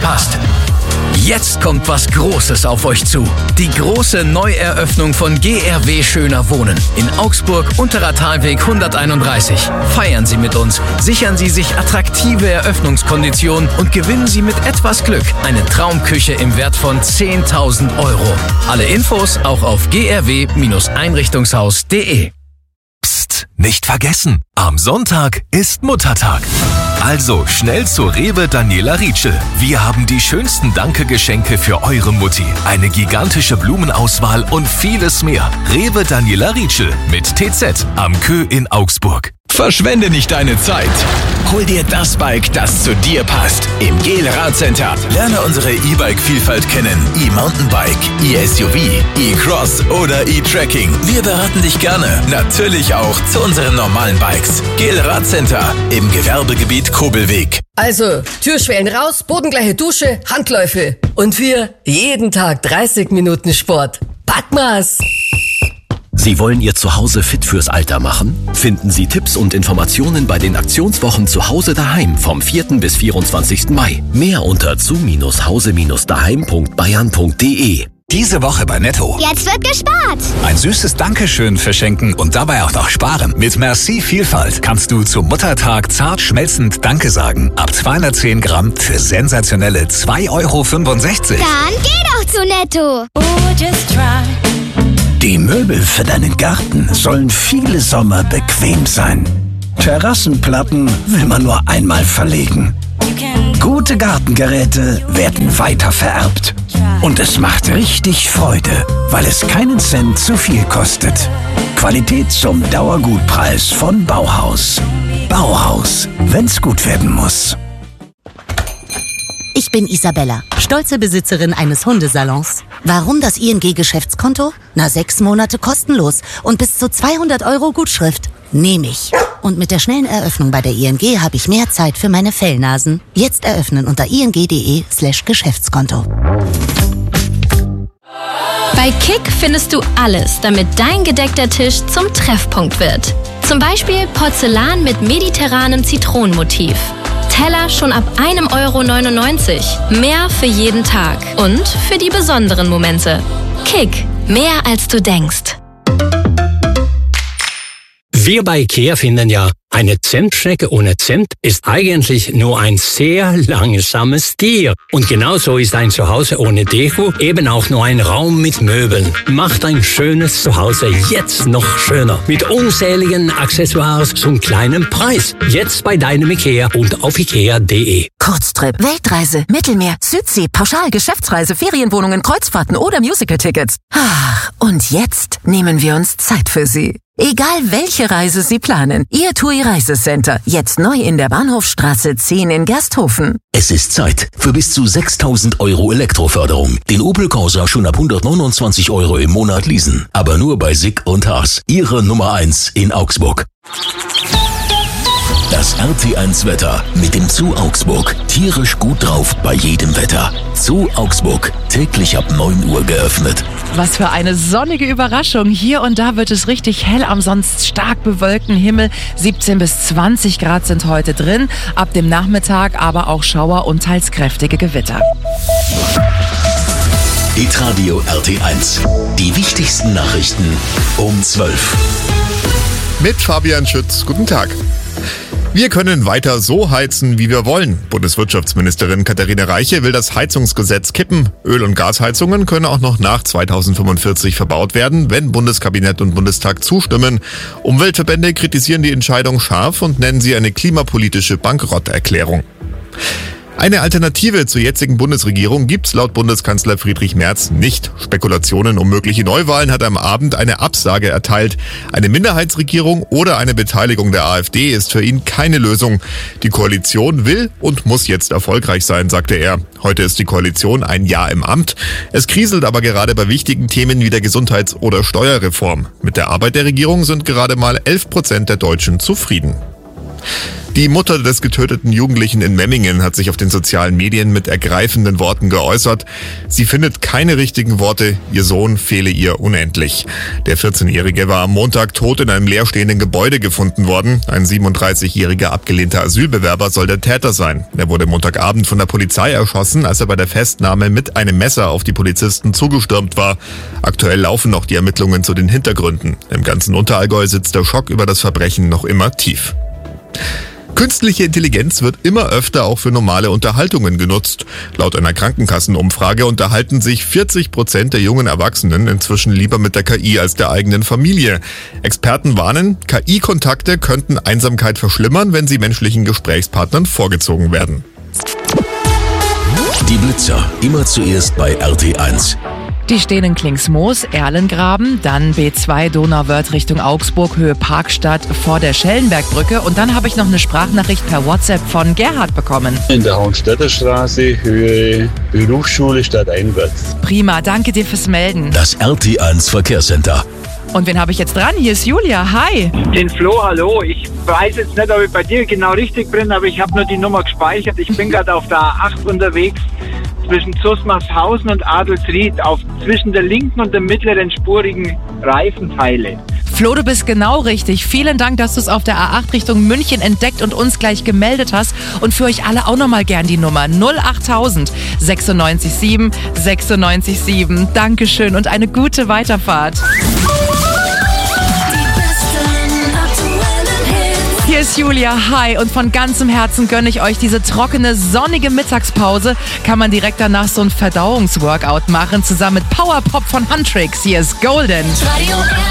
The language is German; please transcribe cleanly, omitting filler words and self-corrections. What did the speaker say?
passt. Jetzt kommt was Großes auf euch zu. Die große Neueröffnung von GRW Schöner Wohnen in Augsburg, Unterer Talweg 131. Feiern Sie mit uns, sichern Sie sich attraktive Eröffnungskonditionen und gewinnen Sie mit etwas Glück eine Traumküche im Wert von 10.000 €. Alle Infos auch auf grw-einrichtungshaus.de. Psst, nicht vergessen, am Sonntag ist Muttertag. Also schnell zu Rewe Daniela Rietschel. Wir haben die schönsten Danke-Geschenke für eure Mutti. Eine gigantische Blumenauswahl und vieles mehr. Rewe Daniela Rietschel mit TZ am Kö in Augsburg. Verschwende nicht deine Zeit. Hol dir das Bike, das zu dir passt. Im GEL Radcenter. Lerne unsere E-Bike-Vielfalt kennen. E-Mountainbike, E-SUV, E-Cross oder E-Trekking. Wir beraten dich gerne. Natürlich auch zu unseren normalen Bikes. GEL Radcenter im Gewerbegebiet Kobelweg. Also, Türschwellen raus, bodengleiche Dusche, Handläufe. Und wir jeden Tag 30 Minuten Sport. Packmas! Sie wollen Ihr Zuhause fit fürs Alter machen? Finden Sie Tipps und Informationen bei den Aktionswochen Zuhause daheim vom 4. bis 24. Mai. Mehr unter zu-daheim.bayern.de. Diese Woche bei Netto. Jetzt wird gespart. Ein süßes Dankeschön verschenken und dabei auch noch sparen. Mit Merci Vielfalt kannst du zum Muttertag zart schmelzend Danke sagen. Ab 210 Gramm für sensationelle 2,65 €. Dann geh doch zu Netto. Die Möbel für deinen Garten sollen viele Sommer bequem sein. Terrassenplatten will man nur einmal verlegen. Gute Gartengeräte werden weiter vererbt. Und es macht richtig Freude, weil es keinen Cent zu viel kostet. Qualität zum Dauergutpreis von Bauhaus. Bauhaus, wenn's gut werden muss. Ich bin Isabella, stolze Besitzerin eines Hundesalons. Warum das ING-Geschäftskonto? 6 Monate kostenlos und bis zu 200 € Gutschrift. Nehme ich. Und mit der schnellen Eröffnung bei der ING habe ich mehr Zeit für meine Fellnasen. Jetzt eröffnen unter ing.de/Geschäftskonto. Bei Kick findest du alles, damit dein gedeckter Tisch zum Treffpunkt wird. Zum Beispiel Porzellan mit mediterranem Zitronenmotiv. Teller schon ab 1,99 €. Mehr für jeden Tag und für die besonderen Momente. Kick, mehr als du denkst. Wir bei IKEA finden ja, eine Zentstrecke ohne Cent ist eigentlich nur ein sehr langsames Tier. Und genauso ist ein Zuhause ohne Deko eben auch nur ein Raum mit Möbeln. Macht ein schönes Zuhause jetzt noch schöner. Mit unzähligen Accessoires zum kleinen Preis. Jetzt bei deinem IKEA und auf ikea.de. Kurztrip, Weltreise, Mittelmeer, Südsee, Pauschal, Geschäftsreise, Ferienwohnungen, Kreuzfahrten oder Musical-Tickets. Ach, und jetzt nehmen wir uns Zeit für Sie. Egal welche Reise Sie planen, Ihr TUI Reisecenter, jetzt neu in der Bahnhofstraße 10 in Gersthofen. Es ist Zeit für bis zu 6.000 € Elektroförderung. Den Opel Corsa schon ab 129 € im Monat leasen. Aber nur bei Sick und Haas. Ihre Nummer 1 in Augsburg. Das RT1-Wetter mit dem Zoo Augsburg. Tierisch gut drauf bei jedem Wetter. Zoo Augsburg, täglich ab 9 Uhr geöffnet. Was für eine sonnige Überraschung. Hier und da wird es richtig hell am sonst stark bewölkten Himmel. 17 bis 20 Grad sind heute drin. Ab dem Nachmittag aber auch Schauer und teils kräftige Gewitter. Hitradio RT1. Die wichtigsten Nachrichten um 12. Mit Fabian Schütz. Guten Tag. Wir können weiter so heizen, wie wir wollen. Bundeswirtschaftsministerin Katharina Reiche will das Heizungsgesetz kippen. Öl- und Gasheizungen können auch noch nach 2045 verbaut werden, wenn Bundeskabinett und Bundestag zustimmen. Umweltverbände kritisieren die Entscheidung scharf und nennen sie eine klimapolitische Bankrotterklärung. Eine Alternative zur jetzigen Bundesregierung gibt's laut Bundeskanzler Friedrich Merz nicht. Spekulationen um mögliche Neuwahlen hat er am Abend eine Absage erteilt. Eine Minderheitsregierung oder eine Beteiligung der AfD ist für ihn keine Lösung. Die Koalition will und muss jetzt erfolgreich sein, sagte er. Heute ist die Koalition ein Jahr im Amt. Es kriselt aber gerade bei wichtigen Themen wie der Gesundheits- oder Steuerreform. Mit der Arbeit der Regierung sind gerade mal 11% der Deutschen zufrieden. Die Mutter des getöteten Jugendlichen in Memmingen hat sich auf den sozialen Medien mit ergreifenden Worten geäußert. Sie findet keine richtigen Worte, ihr Sohn fehle ihr unendlich. Der 14-Jährige war am Montag tot in einem leerstehenden Gebäude gefunden worden. Ein 37-jähriger abgelehnter Asylbewerber soll der Täter sein. Er wurde Montagabend von der Polizei erschossen, als er bei der Festnahme mit einem Messer auf die Polizisten zugestürmt war. Aktuell laufen noch die Ermittlungen zu den Hintergründen. Im ganzen Unterallgäu sitzt der Schock über das Verbrechen noch immer tief. Künstliche Intelligenz wird immer öfter auch für normale Unterhaltungen genutzt. Laut einer Krankenkassenumfrage unterhalten sich 40% der jungen Erwachsenen inzwischen lieber mit der KI als der eigenen Familie. Experten warnen, KI-Kontakte könnten Einsamkeit verschlimmern, wenn sie menschlichen Gesprächspartnern vorgezogen werden. Die Blitzer, immer zuerst bei RT1. Die stehen in Klingsmoos, Erlengraben, dann B2 Donauwörth Richtung Augsburg, Höhe Parkstadt vor der Schellenbergbrücke. Und dann habe ich noch eine Sprachnachricht per WhatsApp von Gerhard bekommen. In der Hohenstädter Straße, Höhe Berufsschule stadteinwärts. Prima, danke dir fürs Melden. Das RT1 Verkehrscenter. Und wen habe ich jetzt dran? Hier ist Julia, hi. Den Flo, hallo. Ich weiß jetzt nicht, ob ich bei dir genau richtig bin, aber ich habe nur die Nummer gespeichert. Ich bin gerade auf der A8 unterwegs zwischen Zusmarshausen und Adelsried, zwischen der linken und der mittleren spurigen Reifenteile. Flo, du bist genau richtig. Vielen Dank, dass du es auf der A8 Richtung München entdeckt und uns gleich gemeldet hast. Und für euch alle auch nochmal gern die Nummer 08000 967 967. Dankeschön und eine gute Weiterfahrt. Hier ist Julia, hi, und von ganzem Herzen gönne ich euch diese trockene, sonnige Mittagspause. Kann man direkt danach so ein Verdauungsworkout machen, zusammen mit Powerpop von Huntrix. Hier ist Golden.